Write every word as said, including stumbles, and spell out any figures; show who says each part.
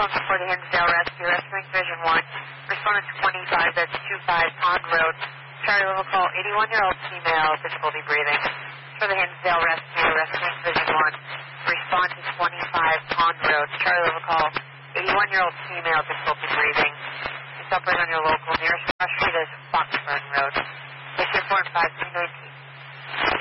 Speaker 1: phone for the Hinsdale Rescue, rescuing Vision one. Respondent twenty-five, that's two five Pond Road. Charlie level call, eighty-one-year-old female, difficulty breathing. For the Hinsdale Rescue, rescuing Vision one. Respond to twenty-five Pond Road. Charlie level call, eighty-one-year-old female, difficulty breathing. It's operated on your local nearest street is Foxburn Road. Six four five three nineteen.